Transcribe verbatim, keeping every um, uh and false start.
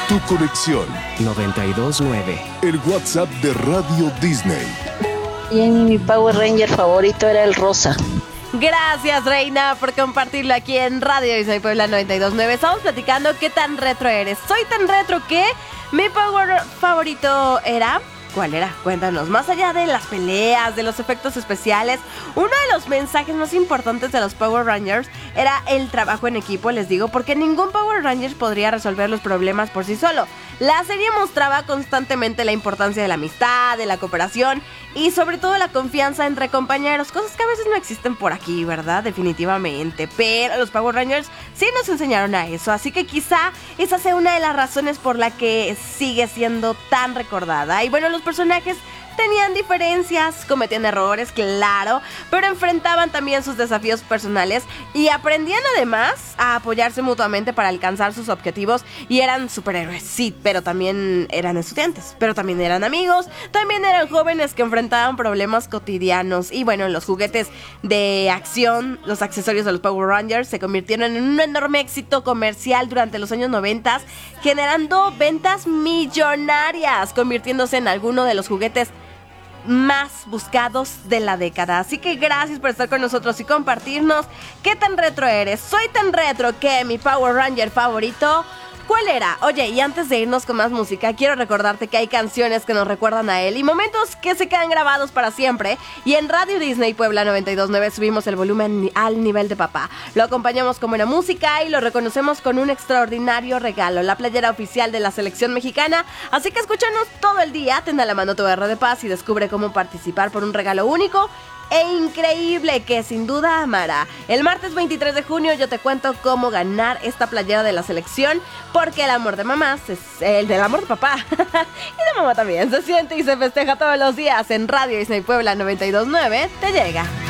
Tu conexión. noventa y dos nueve. El WhatsApp de Radio Disney. Y mi Power Ranger favorito era el rosa. Gracias, Reina, por compartirlo aquí en Radio Disney Puebla noventa y dos nueve. Estamos platicando qué tan retro eres. Soy tan retro que mi Power favorito era... ¿Cuál era? Cuéntanos. Más allá de las peleas, de los efectos especiales, uno de los mensajes más importantes de los Power Rangers era el trabajo en equipo, les digo, porque ningún Power Ranger podría resolver los problemas por sí solo. La serie mostraba constantemente la importancia de la amistad, de la cooperación y sobre todo la confianza entre compañeros, cosas que a veces no existen por aquí, ¿verdad? Definitivamente, pero los Power Rangers sí nos enseñaron a eso, así que quizá esa sea una de las razones por la que sigue siendo tan recordada. Y bueno, los personajes tenían diferencias, cometían errores, claro, pero enfrentaban también sus desafíos personales y aprendían además a apoyarse mutuamente para alcanzar sus objetivos y eran superhéroes, sí, pero también eran estudiantes, pero también eran amigos, también eran jóvenes que enfrentaban problemas cotidianos y bueno, los juguetes de acción, los accesorios de los Power Rangers se convirtieron en un enorme éxito comercial durante los años noventa, generando ventas millonarias, convirtiéndose en alguno de los juguetes más buscados de la década. Así que gracias por estar con nosotros y compartirnos qué tan retro eres. Soy tan retro que mi Power Ranger favorito, ¿cuál era? Oye, y antes de irnos con más música, quiero recordarte que hay canciones que nos recuerdan a él y momentos que se quedan grabados para siempre. Y en Radio Disney Puebla noventa y dos nueve subimos el volumen al nivel de papá. Lo acompañamos con buena música y lo reconocemos con un extraordinario regalo, la playera oficial de la selección mexicana. Así que escúchanos todo el día, ten a la mano tu R de paz y descubre cómo participar por un regalo único e increíble que sin duda amará. El martes veintitrés de junio yo te cuento cómo ganar esta playera de la selección, porque el amor de mamás es el del amor de papá y de mamá también se siente y se festeja todos los días. En Radio Disney Puebla noventa y dos nueve te llega.